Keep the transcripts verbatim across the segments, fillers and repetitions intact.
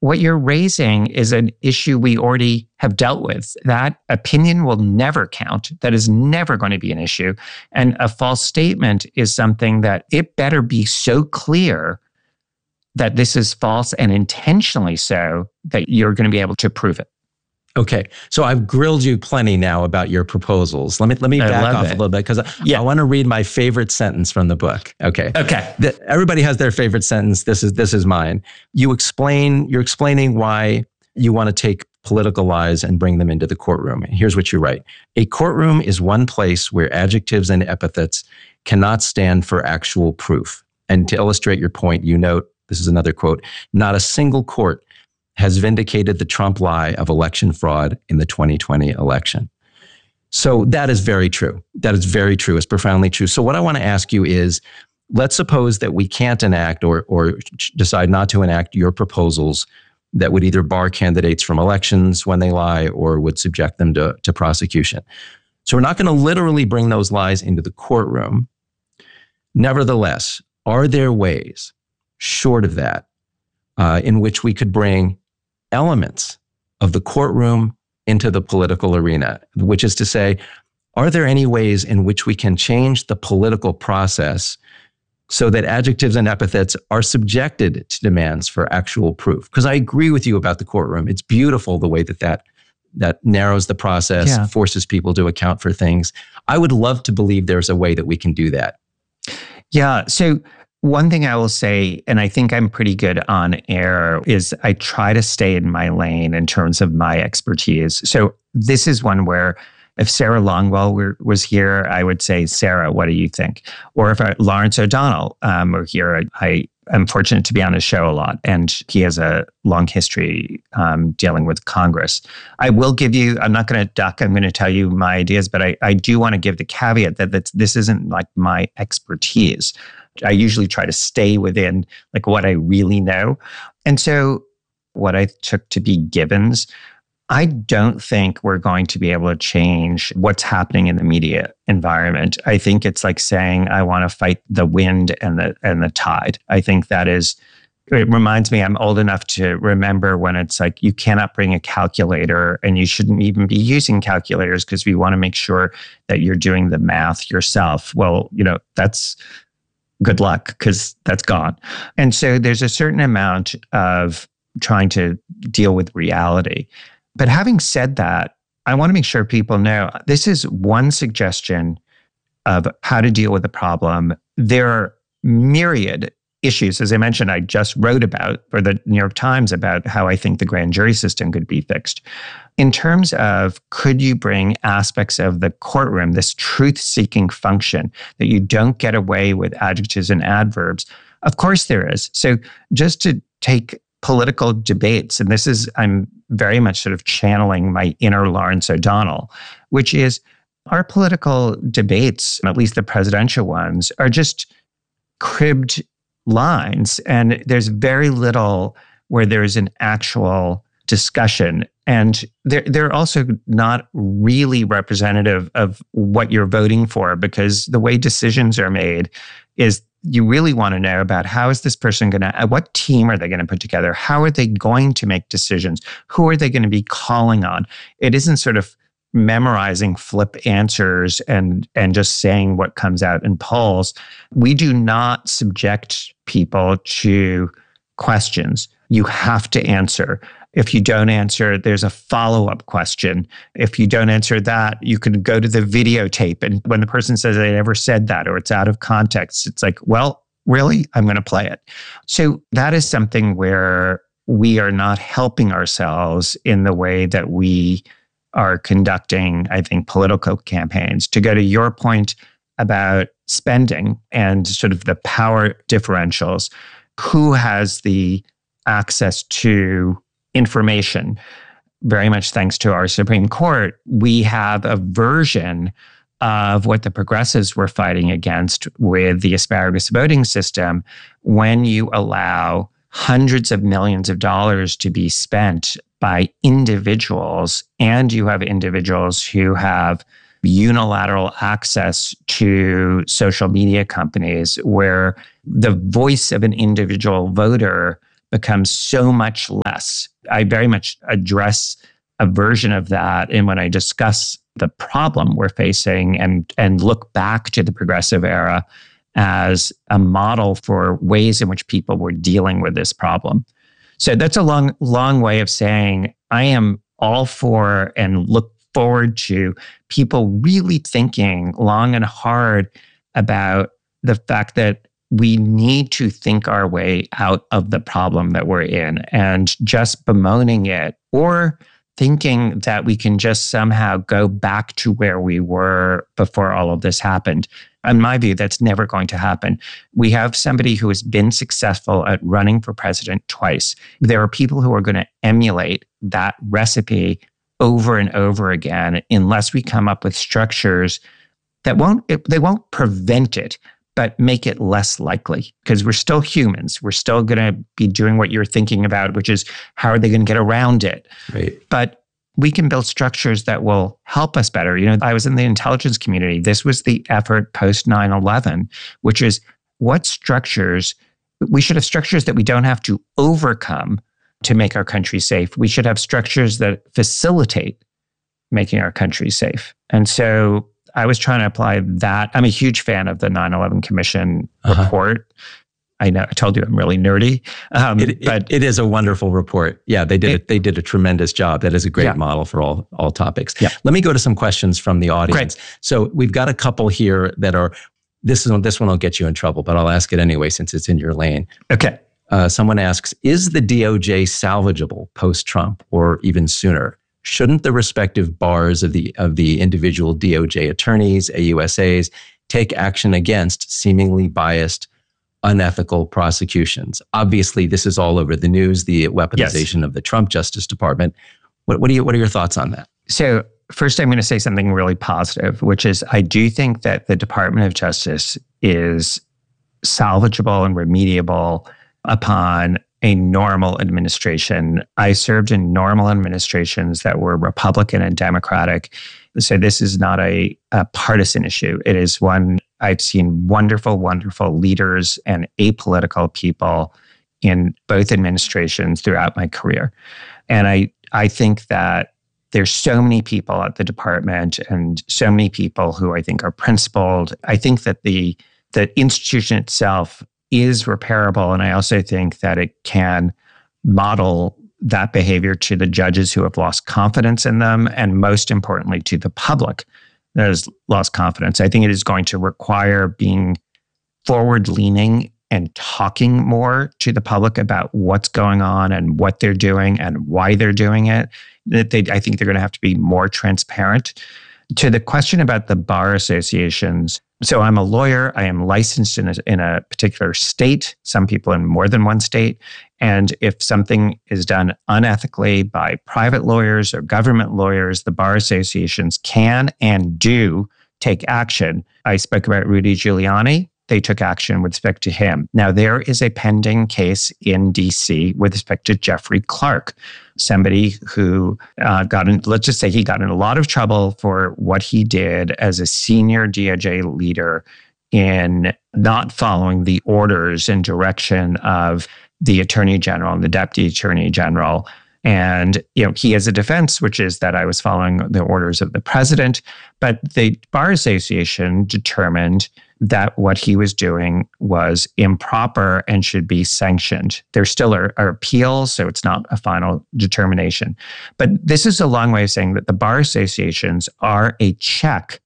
what you're raising is an issue we already have dealt with. That opinion will never count. That is never going to be an issue. And a false statement is something that it better be so clear that this is false and intentionally so that you're going to be able to prove it. Okay, so I've grilled you plenty now about your proposals. Let me let me I back off it. a little bit because I, yeah. I want to read my favorite sentence from the book. Okay. Okay. The, everybody has their favorite sentence. This is this is mine. You explain. You're explaining why you want to take political lies and bring them into the courtroom. Here's what you write: a courtroom is one place where adjectives and epithets cannot stand for actual proof. And to illustrate your point, you note, this is another quote: not a single court has vindicated the Trump lie of election fraud in the twenty twenty election. So that is very true. That is very true. It's profoundly true. So what I want to ask you is, let's suppose that we can't enact or, or decide not to enact your proposals that would either bar candidates from elections when they lie or would subject them to, to prosecution. So we're not going to literally bring those lies into the courtroom. Nevertheless, are there ways, short of that, uh, in which we could bring elements of the courtroom into the political arena, which is to say, are there any ways in which we can change the political process so that adjectives and epithets are subjected to demands for actual proof? Because I agree with you about the courtroom. It's beautiful the way that that, that narrows the process, yeah. forces people to account for things. I would love to believe there's a way that we can do that. Yeah. So one thing I will say, and I think I'm pretty good on air, is I try to stay in my lane in terms of my expertise. So this is one where if Sarah Longwell were, was here, I would say, Sarah, what do you think? Or if I, Lawrence O'Donnell um, were here, I am fortunate to be on his show a lot, and he has a long history um, dealing with Congress. I will give you, I'm not going to duck, I'm going to tell you my ideas, but I, I do want to give the caveat that that's, this isn't like my expertise. I usually try to stay within like what I really know. And so what I took to be givens, I don't think we're going to be able to change what's happening in the media environment. I think it's like saying, I want to fight the wind and the and the tide. I think that is, it reminds me, I'm old enough to remember when it's like, you cannot bring a calculator and you shouldn't even be using calculators because we want to make sure that you're doing the math yourself. Well, you know, that's good luck because that's gone. And so there's a certain amount of trying to deal with reality. But having said that, I want to make sure people know this is one suggestion of how to deal with the problem. There are myriad issues. As I mentioned, I just wrote about, for the New York Times, about how I think the grand jury system could be fixed. In terms of, could you bring aspects of the courtroom, this truth-seeking function, that you don't get away with adjectives and adverbs? Of course there is. So just to take political debates, and this is, I'm very much sort of channeling my inner Lawrence O'Donnell, which is our political debates, at least the presidential ones, are just cribbed lines. And there's very little where there's an actual discussion. And they're, they're also not really representative of what you're voting for, because the way decisions are made is you really want to know about how is this person going to, what team are they going to put together? How are they going to make decisions? Who are they going to be calling on? It isn't sort of memorizing flip answers and, and just saying what comes out in polls. We do not subject people to questions. You have to answer. If you don't answer, there's a follow-up question. If you don't answer that, you can go to the videotape. And when the person says they never said that or it's out of context, it's like, well, really? I'm going to play it. So that is something where we are not helping ourselves in the way that we are conducting, I think, political campaigns. To go to your point about spending and sort of the power differentials, who has the access to information? Very much thanks to our Supreme Court, we have a version of what the progressives were fighting against with the asparagus voting system. When you allow hundreds of millions of dollars to be spent by individuals, and you have individuals who have unilateral access to social media companies where the voice of an individual voter becomes so much less. I very much address a version of that. And when I discuss the problem we're facing and, and look back to the progressive era as a model for ways in which people were dealing with this problem. So that's a long, long way of saying I am all for and look forward to people really thinking long and hard about the fact that we need to think our way out of the problem that we're in, and just bemoaning it or thinking that we can just somehow go back to where we were before all of this happened. In my view, that's never going to happen. We have somebody who has been successful at running for president twice. There are people who are going to emulate that recipe over and over again unless we come up with structures that won't, they won't prevent it, but make it less likely, because we're still humans. We're still going to be doing what you're thinking about, which is how are they going to get around it? Right. But we can build structures that will help us better. You know, I was in the intelligence community. This was the effort post nine eleven, which is what structures, we should have structures that we don't have to overcome to make our country safe. We should have structures that facilitate making our country safe. And so I was trying to apply that. I'm a huge fan of the nine eleven Commission uh-huh. report. I know I told you I'm really nerdy, um, it, but it, it is a wonderful report. Yeah, they did it, they did a tremendous job. That is a great yeah. model for all all topics. Yeah. Let me go to some questions from the audience. Great. So we've got a couple here that are. This is this one will get you in trouble, but I'll ask it anyway since it's in your lane. Okay. Uh, someone asks, is the D O J salvageable post-Trump or even sooner? Shouldn't the respective bars of the of the individual D O J attorneys, A U S As, take action against seemingly biased, unethical prosecutions? Obviously, this is all over the news, the weaponization yes. of the Trump Justice Department. What, what, are you, what are your thoughts on that? So first, I'm going to say something really positive, which is I do think that the Department of Justice is salvageable and remediable upon a normal administration. I served in normal administrations that were Republican and Democratic. So this is not a, a partisan issue. It is one I've seen wonderful, wonderful leaders and apolitical people in both administrations throughout my career. And I, I think that there's so many people at the department and so many people who I think are principled. I think that the, the institution itself is repairable. And I also think that it can model that behavior to the judges who have lost confidence in them, and most importantly, to the public that has lost confidence. I think it is going to require being forward-leaning and talking more to the public about what's going on and what they're doing and why they're doing it. That they, I think they're going to have to be more transparent. To the question about the bar associations, so I'm a lawyer. I am licensed in a, in a particular state, some people in more than one state. And if something is done unethically by private lawyers or government lawyers, the bar associations can and do take action. I spoke about Rudy Giuliani. They took action with respect to him. Now, there is a pending case in D C with respect to Jeffrey Clark, somebody who uh, got in, let's just say he got in a lot of trouble for what he did as a senior D O J leader in not following the orders and direction of the Attorney General and the Deputy Attorney General. And, you know, he has a defense, which is that I was following the orders of the president. But the Bar Association determined that what he was doing was improper and should be sanctioned. There still are, are appeals, so it's not a final determination. But this is a long way of saying that the bar associations are a check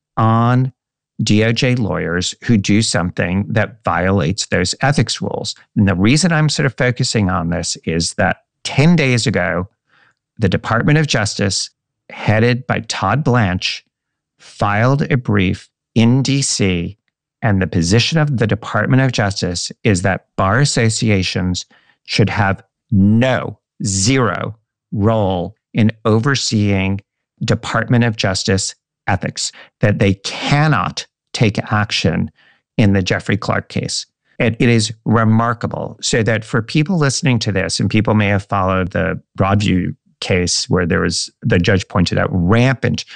on D O J lawyers who do something that violates those ethics rules. And the reason I'm sort of focusing on this is that ten days ago, the Department of Justice, headed by Todd Blanche, filed a brief in D C, and the position of the Department of Justice is that bar associations should have no, zero role in overseeing Department of Justice ethics, that they cannot take action in the Jeffrey Clark case. It, it is remarkable. So that for people listening to this, and people may have followed the Broadview case where there was, the judge pointed out, rampant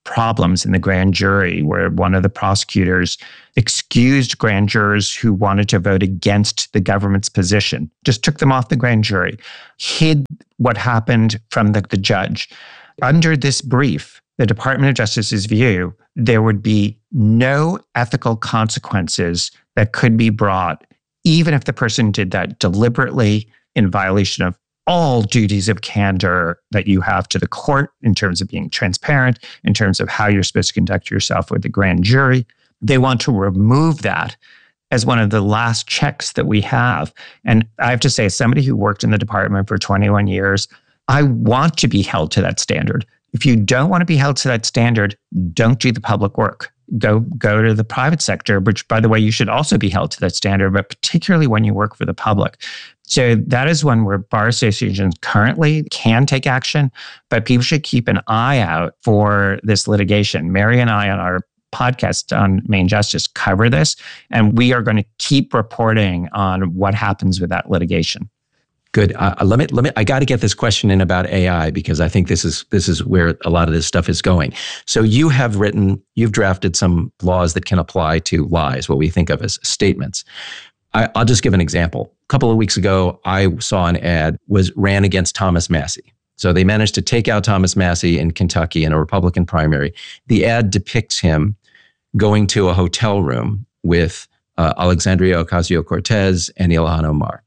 problems in the grand jury where one of the prosecutors excused grand jurors who wanted to vote against the government's position, just took them off the grand jury, hid what happened from the, the judge. Under this brief, the Department of Justice's view, there would be no ethical consequences that could be brought, even if the person did that deliberately in violation of all duties of candor that you have to the court in terms of being transparent, in terms of how you're supposed to conduct yourself with the grand jury. They want to remove that as one of the last checks that we have. And I have to say, as somebody who worked in the department for twenty-one years, I want to be held to that standard. If you don't want to be held to that standard, don't do the public work. Go go to the private sector, which, by the way, you should also be held to that standard, but particularly when you work for the public. So that is one where bar associations currently can take action, but people should keep an eye out for this litigation. Mary and I on our podcast on Main Justice cover this, and we are going to keep reporting on what happens with that litigation. Good. Uh, let me, let me, I got to get this question in about A I because I think this is, this is where a lot of this stuff is going. So you have written, you've drafted some laws that can apply to lies, what we think of as statements. I, I'll just give an example. A couple of weeks ago, I saw an ad was ran against Thomas Massie. So they managed to take out Thomas Massie in Kentucky in a Republican primary. The ad depicts him going to a hotel room with uh, Alexandria Ocasio-Cortez and Ilhan Omar.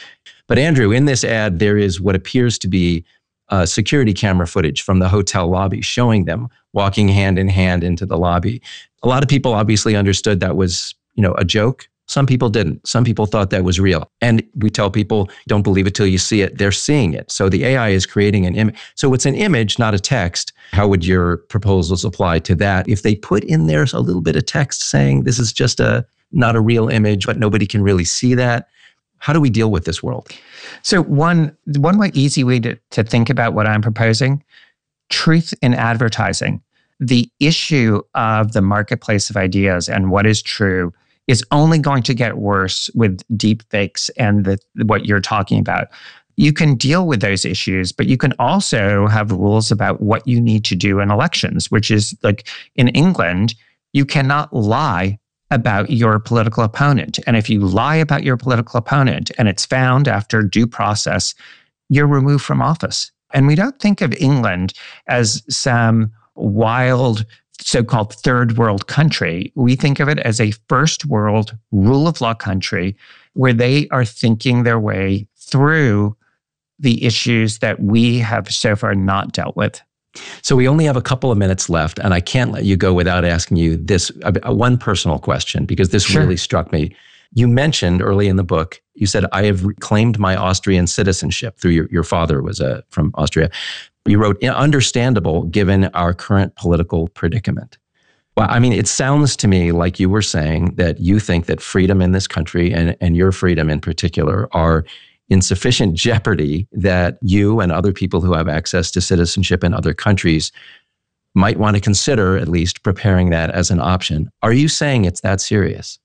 But Andrew, in this ad, there is what appears to be uh, security camera footage from the hotel lobby showing them walking hand in hand into the lobby. A lot of people obviously understood that was, you know, a joke. Some people didn't. Some people thought that was real. And we tell people, don't believe it till you see it. They're seeing it. So the A I is creating an image. So it's an image, not a text. How would your proposals apply to that? If they put in there a little bit of text saying this is just a not a real image, but nobody can really see that, how do we deal with this world? So one one way, easy way to, to think about what I'm proposing, truth in advertising. The issue of the marketplace of ideas and what is true is only going to get worse with deep fakes and the, what you're talking about. You can deal with those issues, but you can also have rules about what you need to do in elections, which is like in England, you cannot lie about your political opponent. And if you lie about your political opponent and it's found after due process, you're removed from office. And we don't think of England as some wild so-called third world country. We think of it as a first world rule of law country where they are thinking their way through the issues that we have so far not dealt with. So we only have a couple of minutes left, and I can't let you go without asking you this uh, one personal question, because this Sure. really struck me. You mentioned early in the book, you said, I have reclaimed my Austrian citizenship through your, your father was uh, from Austria. You wrote, understandable given our current political predicament. Well, I mean, it sounds to me like you were saying that you think that freedom in this country and, and your freedom in particular are in sufficient jeopardy that you and other people who have access to citizenship in other countries might want to consider at least preparing that as an option. Are you saying it's that serious?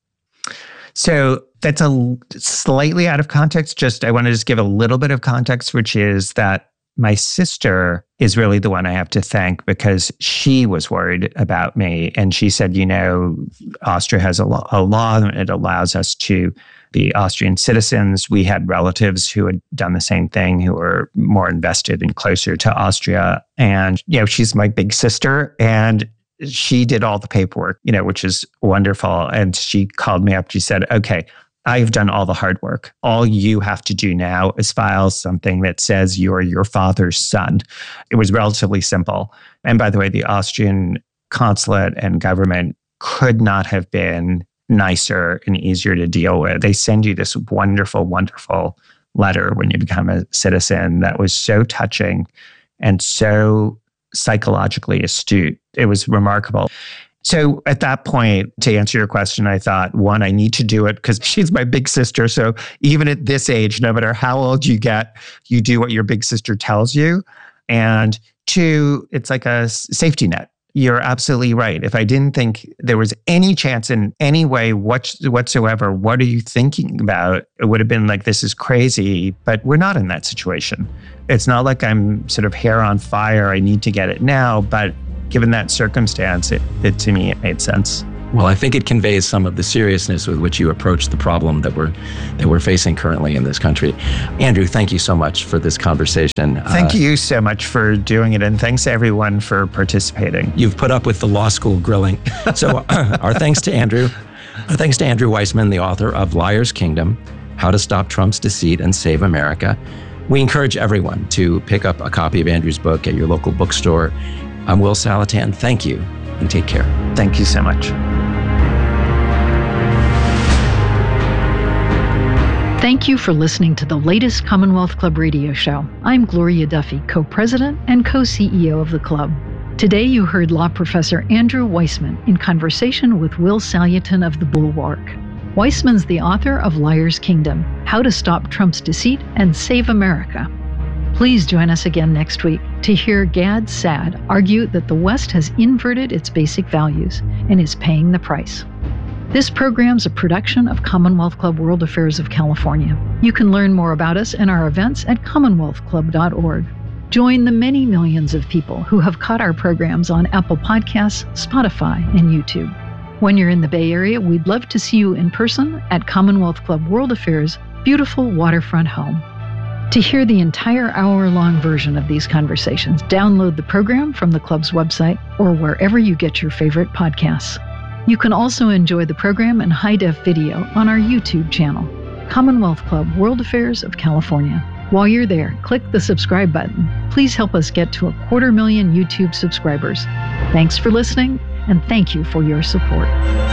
So that's a slightly out of context. Just I want to just give a little bit of context, which is that my sister is really the one I have to thank because she was worried about me. And she said, you know, Austria has a, law, a law and it allows us to be Austrian citizens. We had relatives who had done the same thing, who were more invested and closer to Austria. And, you know, she's my big sister and she did all the paperwork, you know, which is wonderful. And she called me up. She said, okay, I've done all the hard work. All you have to do now is file something that says you're your father's son. It was relatively simple. And by the way, the Austrian consulate and government could not have been nicer and easier to deal with. They send you this wonderful, wonderful letter when you become a citizen that was so touching and so psychologically astute. It was remarkable. So at that point, to answer your question, I thought, one, I need to do it because she's my big sister. So even at this age, no matter how old you get, you do what your big sister tells you. And two, it's like a safety net. You're absolutely right. If I didn't think there was any chance in any way whatsoever, what are you thinking about? It would have been like, this is crazy, but we're not in that situation. It's not like I'm sort of hair on fire. I need to get it now, but given that circumstance, it, it to me, it made sense. Well, I think it conveys some of the seriousness with which you approach the problem that we're that we're facing currently in this country. Andrew, thank you so much for this conversation. Thank uh, you so much for doing it, and thanks everyone for participating. You've put up with the law school grilling. So our thanks to Andrew. Our thanks to Andrew Weissmann, the author of Liar's Kingdom, How to Stop Trump's Deceit and Save America. We encourage everyone to pick up a copy of Andrew's book at your local bookstore. I'm Will Salatan. Thank you, and take care. Thank you so much. Thank you for listening to the latest Commonwealth Club radio show. I'm Gloria Duffy, co-president and co-C E O of the club. Today you heard law professor Andrew Weissmann in conversation with Will Salatan of The Bulwark. Weissmann's the author of Liar's Kingdom, How to Stop Trump's Deceit and Save America. Please join us again next week to hear Gad Saad argue that the West has inverted its basic values and is paying the price. This program's a production of Commonwealth Club World Affairs of California. You can learn more about us and our events at commonwealth club dot org. Join the many millions of people who have caught our programs on Apple Podcasts, Spotify, and YouTube. When you're in the Bay Area, we'd love to see you in person at Commonwealth Club World Affairs' beautiful waterfront home. To hear the entire hour-long version of these conversations, download the program from the club's website or wherever you get your favorite podcasts. You can also enjoy the program in high-def video on our YouTube channel, Commonwealth Club World Affairs of California. While you're there, click the subscribe button. Please help us get to a quarter million YouTube subscribers. Thanks for listening, and thank you for your support.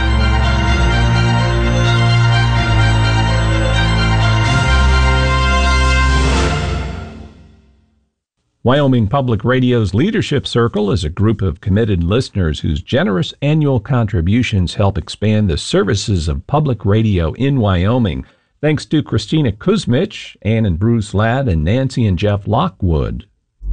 Wyoming Public Radio's Leadership Circle is a group of committed listeners whose generous annual contributions help expand the services of public radio in Wyoming. Thanks to Christina Kuzmich, Ann and Bruce Ladd, and Nancy and Jeff Lockwood.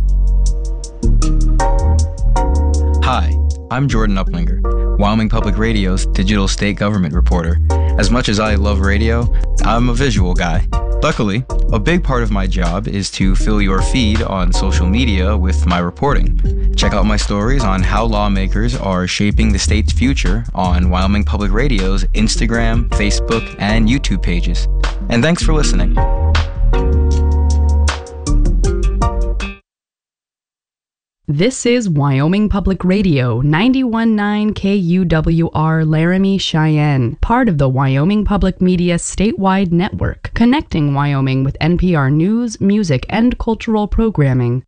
Hi, I'm Jordan Uplinger, Wyoming Public Radio's digital state government reporter. As much as I love radio, I'm a visual guy. Luckily, a big part of my job is to fill your feed on social media with my reporting. Check out my stories on how lawmakers are shaping the state's future on Wyoming Public Radio's Instagram, Facebook, and YouTube pages. And thanks for listening. This is Wyoming Public Radio, ninety-one point nine K U W R Laramie, Cheyenne, part of the Wyoming Public Media statewide network, connecting Wyoming with N P R news, music, and cultural programming.